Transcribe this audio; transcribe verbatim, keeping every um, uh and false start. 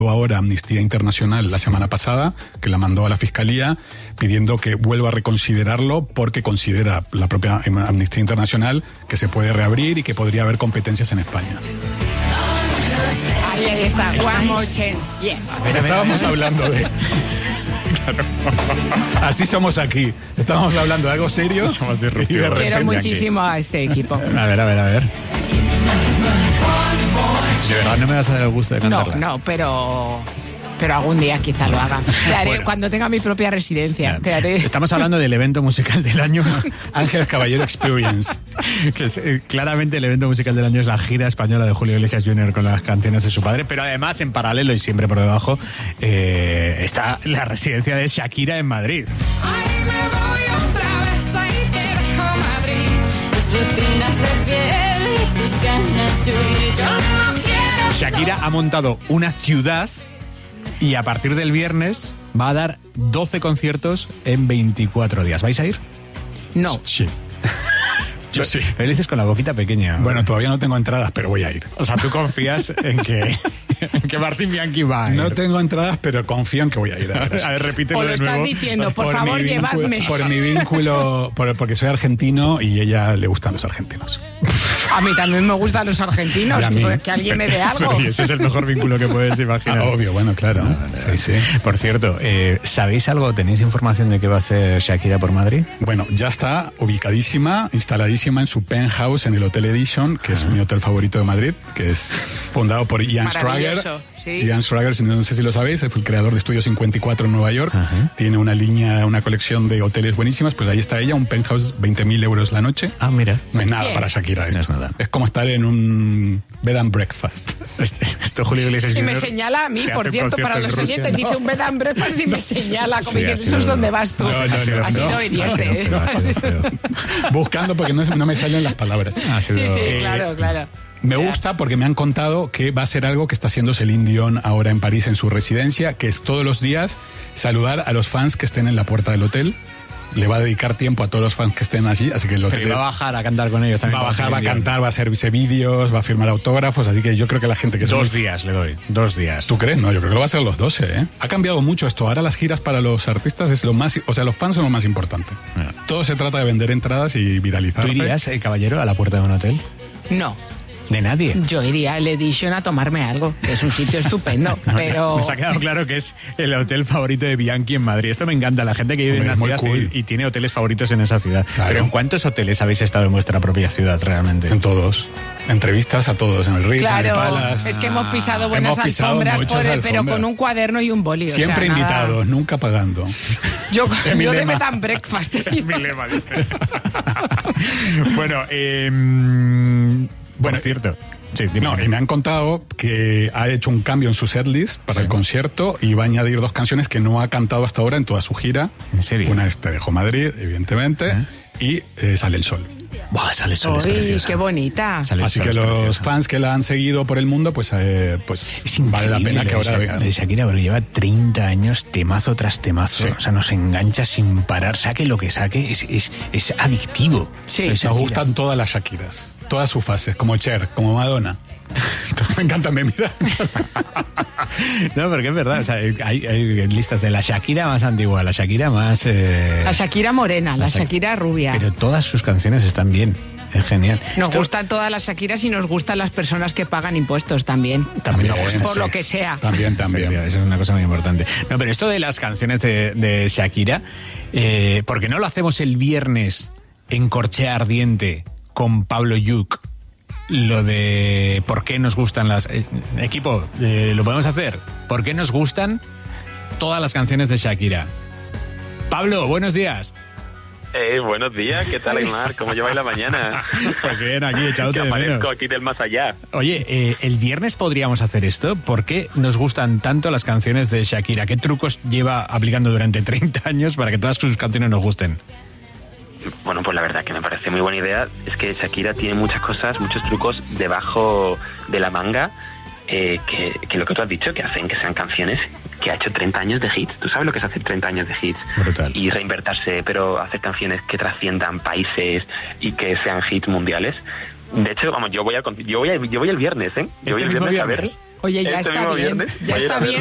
ahora Amnistía Internacional la semana pasada, que la mandó a la Fiscalía pidiendo que vuelva a reconsiderarlo porque considera la propia Amnistía Internacional que se puede reabrir y que podría haber competencias en España. Ahí, ahí está, one more chance, yes. A ver, Estábamos a ver, a ver. hablando de... Claro. Así somos aquí. Estábamos hablando de algo serio. Somos disruptivos. Quiero muchísimo aquí. a este equipo. A ver, a ver, a ver. De verdad no me vas a dar el gusto de cantarla. No, no, pero... pero algún día quizá lo haga. Te haré bueno. cuando tenga mi propia residencia. Te haré. Estamos hablando del evento musical del año Ángeles Caballero Experience, que es, eh, claramente el evento musical del año es la gira española de Julio Iglesias junior con las canciones de su padre, pero además en paralelo y siempre por debajo eh, está la residencia de Shakira en Madrid. Ay, me voy otra vez, ahí te dejo Madrid. Tus rutinas de piel y tus ganas de huir. Yo no quiero. Shakira ha montado una ciudad y a partir del viernes va a dar doce conciertos en veinticuatro días. ¿Vais a ir? No. Sí. Yo sí. Me lo dices con la boquita pequeña. Bueno, todavía no tengo entradas, pero voy a ir. O sea, tú confías en que, en que Martín Bianchi va a ir. No tengo entradas, pero confío en que voy a ir. A ver, a ver repítelo o lo de nuevo. estás diciendo, por, por favor, vínculo, llevadme. Por mi vínculo, por, porque soy argentino y a ella le gustan los argentinos. A mí también me gustan los argentinos, que alguien me dé algo. Y ese es el mejor vínculo que puedes imaginar. Ah, obvio, bueno, claro. No, no, sí, sí. Por cierto, eh, ¿sabéis algo? ¿Tenéis información de qué va a hacer Shakira por Madrid? Bueno, ya está ubicadísima, instaladísima en su penthouse en el Hotel Edition, que es mi hotel favorito de Madrid, que es fundado por Ian Schrager. ¿Sí? Ian Schrager, no sé si lo sabéis, fue el creador de Estudio cincuenta y cuatro en Nueva York. Ajá. Tiene una línea, una colección de hoteles buenísimas. Pues ahí está ella, un penthouse, veinte mil euros la noche. Ah, mira. No es nada Bien. para Shakira esto. No es nada. Es como estar en un bed and breakfast. Este, esto Julio Iglesias y me señala a mí, por cierto, para los Rusia, oyentes, ¿no? dice un bed and breakfast y me señala, como sí, diciendo, eso es donde vas tú. No, no, ha sido, no, ha sido no, hiriente. No, ha sido feo. Buscando porque no, no me salen las palabras. Ha sido, Sí, sí, eh, claro, claro. Me gusta porque me han contado que va a ser algo que está haciendo Celine Dion ahora en París en su residencia, que es todos los días saludar a los fans que estén en la puerta del hotel. Le va a dedicar tiempo a todos los fans que estén allí, así que el hotel Pero va a bajar a cantar con ellos también. Va a bajar, va a cantar, va a hacerse vídeos, va a firmar autógrafos, así que yo creo que la gente que... Dos son... días le doy, dos días. ¿Tú crees? No, yo creo que lo va a ser los doce, ¿eh? Ha cambiado mucho esto. Ahora las giras para los artistas es lo más... O sea, los fans son lo más importante. Yeah. Todo se trata de vender entradas y viralizar. ¿Tú irías, eh, caballero, a la puerta de un hotel? No. ¿De nadie? Yo iría al Edition a tomarme algo, que es un sitio estupendo, no, pero... Nos ha quedado claro que es el hotel favorito de Bianchi en Madrid. Esto me encanta, la gente que vive Hombre, en una ciudad cool. y, y tiene hoteles favoritos en esa ciudad. Claro. Pero ¿en cuántos hoteles habéis estado en vuestra propia ciudad realmente? En todos. Entrevistas a todos, en el Ritz, claro, en el Palace. Es que hemos pisado buenas hemos pisado alfombras, por el, alfombras, pero con un cuaderno y un boli. Siempre o sea, invitados, nada... nunca pagando. Yo, yo de bed and breakfast. Es mi lema, dice. Bueno, eh, bueno, bueno, cierto. Sí, no, y me han contado que ha hecho un cambio en su setlist para sí. el concierto y va a añadir dos canciones que no ha cantado hasta ahora en toda su gira. ¿En serio? Una es Te dejo Madrid, evidentemente, ¿Sí? y eh, Sale el Sol. Buah, Sale el Sol, Uy, es preciosa. Qué bonita. Sale Así que los preciosa. fans que la han seguido por el mundo, pues, eh, pues vale la pena que ahora vengan. De Shakira, pero lleva treinta años temazo tras temazo. Sí. O sea, nos engancha sin parar. Saque lo que saque, es, es, es adictivo. Sí. Nos gustan todas las Shakiras. Todas sus fases, como Cher, como Madonna. Me encanta, me mira. No, porque es verdad, o sea, hay, hay listas de la Shakira más antigua, la Shakira más... Eh... La Shakira morena, la, la Shakira rubia. Pero todas sus canciones están bien, es genial. Nos Esto... gustan todas las Shakiras y nos gustan las personas que pagan impuestos también. También me gusta, por sí. lo que sea. También, también. Eso es una cosa muy importante. No, pero esto de las canciones de, de Shakira, eh, ¿por qué no lo hacemos el viernes en Corchea Ardiente con Pablo Lluch? Lo de por qué nos gustan las... Eh, equipo, eh, ¿lo podemos hacer? ¿Por qué nos gustan todas las canciones de Shakira? Pablo, buenos días. Eh, buenos días, ¿qué tal, Aymar? ¿Cómo lleváis la mañana? Pues bien, aquí echándote de menos. Aparezco aquí del más allá. Oye, eh, el viernes podríamos hacer esto. ¿Por qué nos gustan tanto las canciones de Shakira? ¿Qué trucos lleva aplicando durante treinta años para que todas sus canciones nos gusten? Bueno, pues la verdad que me parece muy buena idea. Es que Shakira tiene muchas cosas, muchos trucos debajo de la manga eh, que, que lo que tú has dicho, que hacen que sean canciones que ha hecho treinta años de hits. ¿Tú sabes lo que es hacer treinta años de hits? Brutal. Y reinvertirse, pero hacer canciones que trasciendan países y que sean hits mundiales. De hecho, vamos, yo voy, a, yo voy, a, yo voy el viernes, ¿eh? Yo ¿Este voy el mismo viernes, viernes? a ver. Oye, ya este está mismo bien, viernes, ya voy a ir está a bien